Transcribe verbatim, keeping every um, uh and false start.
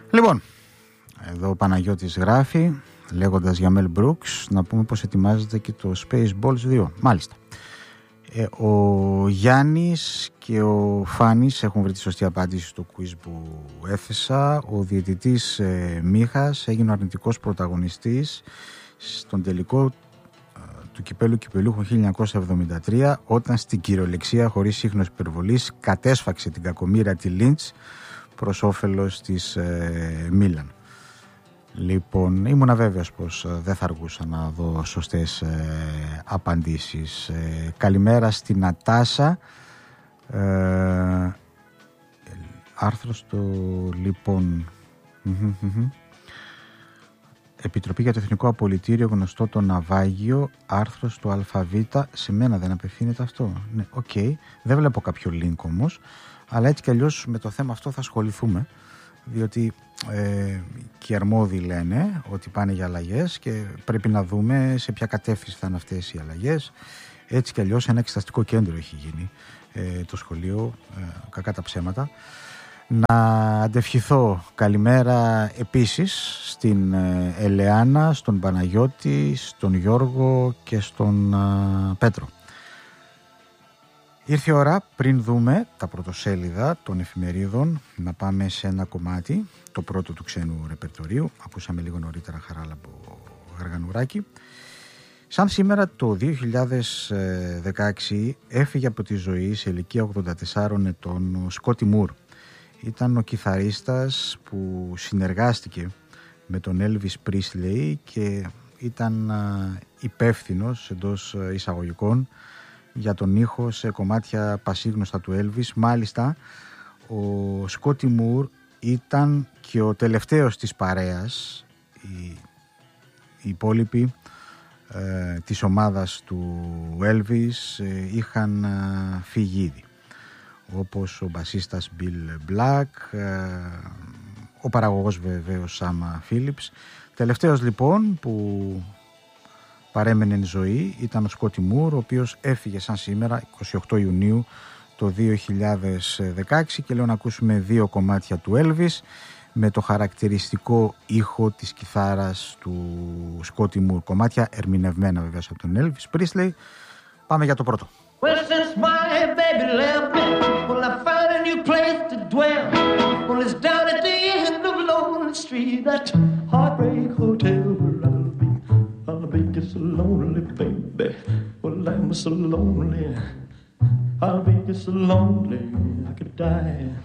Λοιπόν, εδώ ο Παναγιώτης γράφει, λέγοντας για Mel Brooks, να πούμε πως ετοιμάζεται και το Spaceballs δύο. Μάλιστα. Ε, ο Γιάννης και ο Φάνης έχουν βρει τη σωστή απάντηση στο quiz που έθεσα. Ο διαιτητής ε, Μίχας έγινε ο αρνητικός πρωταγωνιστής στον τελικό ε, του κυπέλου κυπελούχων χίλια εννιακόσια εβδομήντα τρία, όταν στην κυριολεξία, χωρίς ίχνος υπερβολής, κατέσφαξε την κακομοίρα τη Λίντς προς όφελος της ε, Μίλαν. Λοιπόν, ήμουνα βέβαιος πως ε, δεν θα αργούσα να δω σωστές ε, απαντήσεις. Ε, καλημέρα στην Νατάσα. Ε, άρθρο στο λοιπόν Επιτροπή για το Εθνικό Απολυτήριο, γνωστό το ναυάγιο, άρθρο στο ΑΒ. Σε μένα δεν απευθύνεται αυτό. Ναι, οκ. Okay. Δεν βλέπω κάποιο link όμως, αλλά έτσι κι αλλιώς με το θέμα αυτό θα ασχοληθούμε, διότι ε, και οι αρμόδιοι λένε ότι πάνε για αλλαγές και πρέπει να δούμε σε ποια κατεύθυνση θα είναι αυτές οι αλλαγές. Έτσι κι αλλιώς ένα εξεταστικό κέντρο έχει γίνει ε, το σχολείο, ε, κακά τα ψέματα. Να αντευχηθώ καλημέρα επίσης στην ε, Ελεάνα, στον Παναγιώτη, στον Γιώργο και στον ε, Πέτρο. Ήρθε η ώρα, πριν δούμε τα πρωτοσέλιδα των εφημερίδων, να πάμε σε ένα κομμάτι, το πρώτο του ξένου ρεπερτορίου. Ακούσαμε λίγο νωρίτερα Χαράλαμπο Γαργανουράκη. Σαν σήμερα το δύο χιλιάδες δεκαέξι έφυγε από τη ζωή σε ηλικία ογδόντα τεσσάρων ετών ο Σκότι Μουρ. Ήταν ο κιθαρίστας που συνεργάστηκε με τον Έλβις Πρίσλεϊ και ήταν υπεύθυνος εντός εισαγωγικών για τον ήχο σε κομμάτια πασίγνωστα του Έλβις. Μάλιστα, ο Σκότι Μουρ ήταν και ο τελευταίος της παρέας. Οι, οι υπόλοιποι ε, της ομάδας του Έλβις ε, είχαν ε, φύγει ήδη, όπως ο μπασίστας Bill Black, ε, ο παραγωγός βεβαίως Σάμα Φίλιπς. Τελευταίος λοιπόν που παρέμενε εν ζωή ήταν ο Σκότι Μουρ, ο οποίος έφυγε σαν σήμερα εικοστή όγδοη Ιουνίου το δύο χιλιάδες δεκαέξι, και λέω να ακούσουμε δύο κομμάτια του Έλβις με το χαρακτηριστικό ήχο της κιθάρας του Σκότι Μουρ, κομμάτια ερμηνευμένα βέβαια από τον Έλβις Πρίσλεϊ. Πάμε για το πρώτο. Well, since my baby left me, well, I found a new place to dwell. Well, it's down at the end of Lonely Street, that Heartbreak Hotel where I'll be. I'll be just so lonely, baby. Well, I'm so lonely. I'll be just so lonely, I could die.